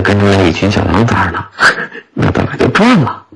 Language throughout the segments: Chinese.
跟出来一群小狼崽呢，那咱俩就赚了。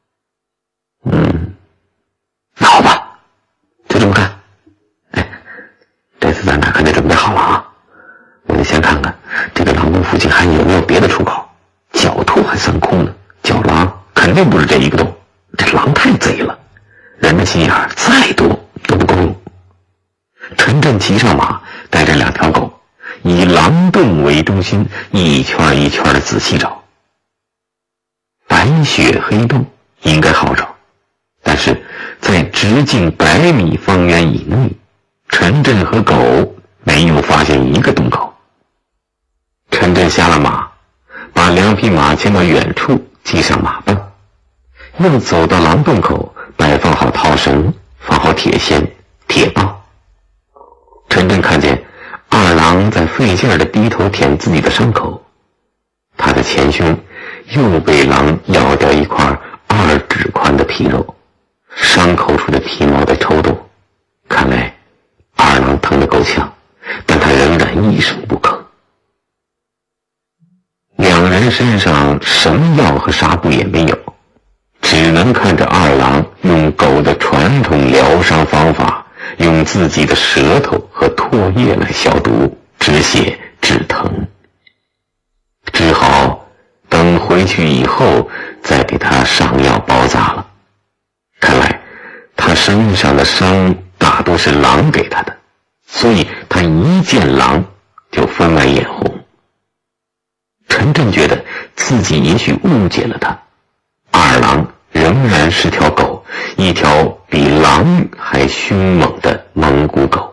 那好吧，就这么干。这次咱俩可得准备好了啊！我得先看看这个狼洞附近还有没有别的出口。狡兔还算空呢，狡狼肯定不是这一个洞。这狼太贼了，人的心眼再多都不够用。陈震骑上马，带着2条狗，以狼洞为中心，一圈一圈的仔细找。白雪黑洞应该好找，但是在直径100米方圆以内，陈震和狗没有发现一个洞口。陈震下了马，把2匹马牵到远处，系上马镚，又走到狼洞口，摆放好套绳，放好铁锨、铁棒。陈震看见二郎在费劲地低头舔自己的伤口，他的前胸又被狼咬掉一块2指宽的皮肉，伤口处的皮毛在抽动，看来二郎疼得够呛，但他仍然一声不吭。2人身上什么药和纱布也没有，只能看着二郎用狗的传统疗伤方法，用自己的舌头和唾液来消毒、止血、止疼。只好等回去以后再给他上药包扎了。看来他身上的伤大多是狼给他的，所以他一见狼就分外眼红。陈震觉得自己也许误解了他，二郎仍然是条狗，一条比狼还凶猛的蒙古狗。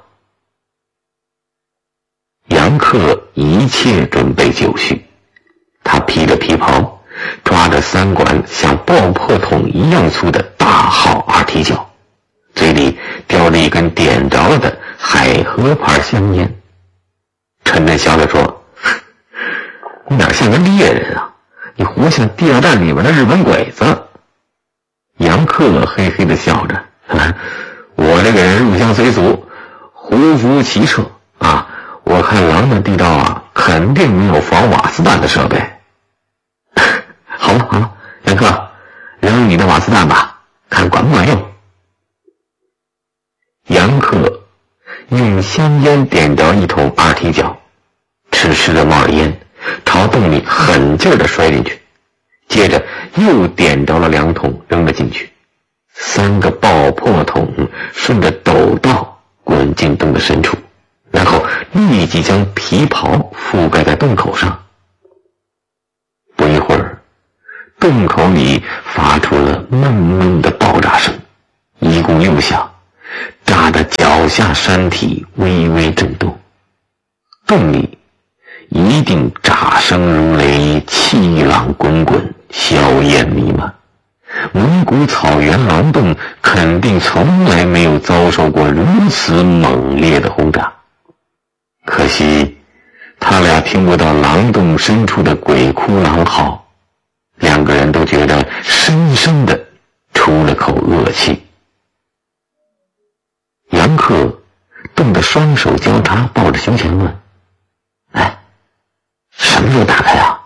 杨克一切准备就绪，他披着皮袍，抓着3管像爆破筒一样粗的大号二踢脚，嘴里叼着一根点着了的海河牌香烟。陈震笑着说：“你哪像个猎人啊，你活像地下战里边的日本鬼子。”杨克嘿嘿地笑着：“我这个人入乡随俗，胡服骑射啊，我看狼的地道啊，肯定没有防瓦斯弹的设备。”好了，杨克，扔你的瓦斯弹吧，看管不管用。杨克用香烟点着一桶二踢脚，痴痴地冒着烟，朝洞里狠劲地摔进去，接着又点着了2桶扔了进去，3个爆破筒顺着陡道滚进洞的深处，然后立即将皮袍覆盖在洞口上。不一会儿，洞口里发出了闷闷的爆炸声，一鼓又响，炸得脚下山体微微震动。洞里一定炸声如雷，气浪滚滚，硝烟弥漫。蒙古草原狼洞肯定从来没有遭受过如此猛烈的轰炸。可惜他俩听不到狼洞深处的鬼哭狼嚎，2个人都觉得深深地出了口恶气。杨克冻得双手交叉抱着胸前问：“什么时候打开啊？”“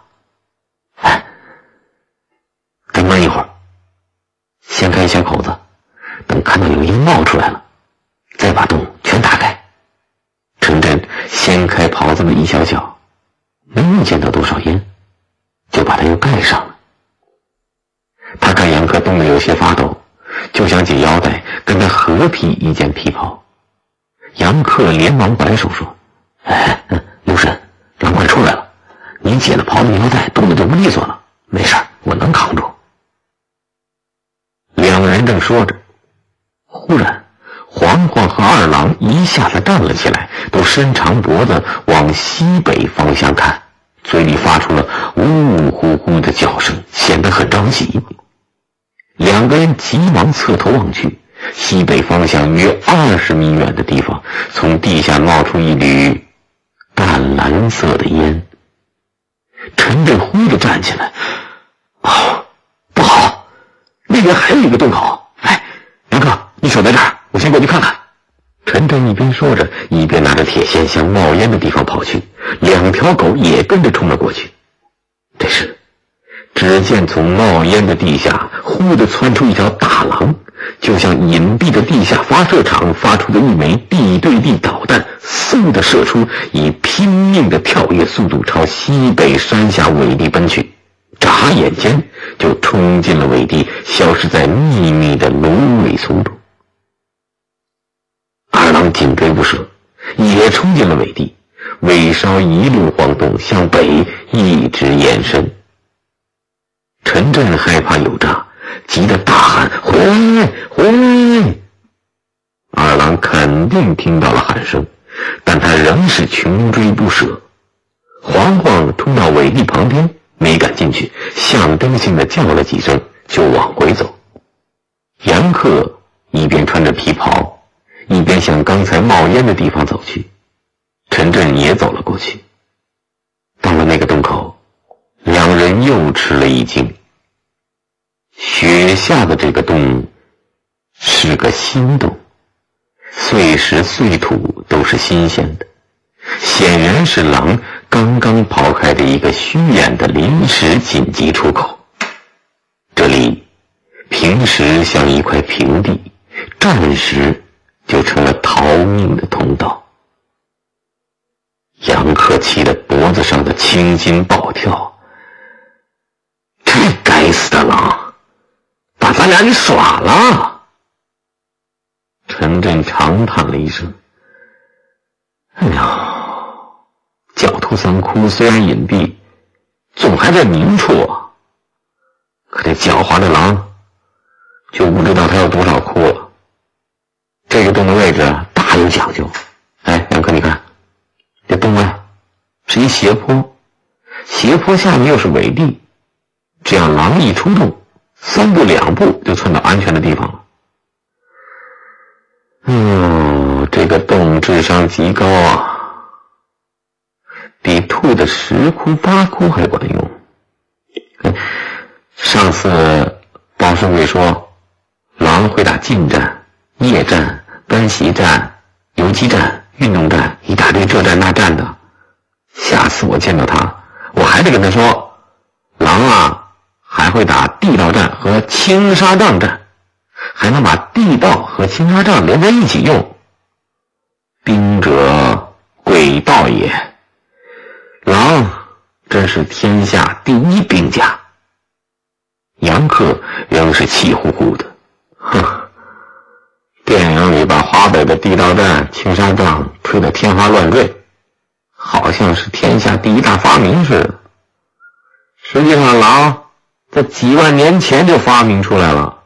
再闷一会儿，先开一小口子，等看到有烟冒出来了，再把洞全打开。”陈震掀开袍子的一小角，没有见到多少烟，就把它又盖上了。他看杨克冻得有些发抖，就想解腰带跟他合披一件皮袍。杨克连忙摆手说：“刘神，狼快出来了，你解了袍子腰带，冻得就不利索了，没事，我能扛住。”2人正说着，忽然黄黄和二郎一下子站了起来，都伸长脖子往西北方向看，嘴里发出了呜呜呼呼的叫声，显得很着急。2个人急忙侧头望去，西北方向约20米远的地方，从地下冒出一缕淡蓝色的烟。陈震忽地站起来：“不好，那边还有一个洞口！杨克，你守在这儿，我先过去看看。”陈震一边说着，一边拿着铁锨向冒烟的地方跑去，2条狗也跟着冲了过去。这只见从冒烟的地下忽地窜出一条大狼，就像隐蔽的地下发射场发出的一枚地对地导弹，嗖地射出，以拼命的跳跃速度朝西北山下尾地奔去，眨眼间就冲进了尾地，消失在密密的芦苇丛中。二郎紧追不舍，也冲进了尾地，尾梢一路晃动，向北一直延伸。陈震害怕有诈，急得大喊：“回来！回来！”二郎肯定听到了喊声，但他仍是穷追不舍。黄黄冲到尾地旁边，没敢进去，象征性的叫了几声，就往回走。杨克一边穿着皮袍，一边向刚才冒烟的地方走去。陈震也走了过去。到了那个洞口，两人又吃了一惊。雪下的这个洞是个新洞，碎石碎土都是新鲜的，显然是狼刚刚刨开的一个虚掩的临时紧急出口。这里平时像一块平地，战时就成了逃命的通道。杨克气得脖子上的青筋暴跳，这该死的狼把咱俩给耍了！陈震长叹了一声：“哎呀，狡兔三窟虽然隐蔽，总还在明处啊。可这狡猾的狼，就不知道他有多少窟了。这个洞的位置大有讲究。哎，杨克，你看，这洞外是一斜坡，斜坡下面又是尾地，这样狼一出洞，3步2步就窜到安全的地方了。这个洞智商极高啊，比兔的10窟8窟还管用。上次包生贵说，狼会打近战、夜战、奔袭战、游击战、运动战，一大堆这战那战的。下次我见到他，我还得跟他说，狼啊还会打地道战和青纱帐战，还能把地道和青纱帐连在一起用。兵者诡道也，狼真是天下第一兵家。杨克仍是气呼呼的，电影里把华北的地道战、青纱帐吹得天花乱坠，好像是天下第一大发明似的。实际上狼在几万年前就发明出来了。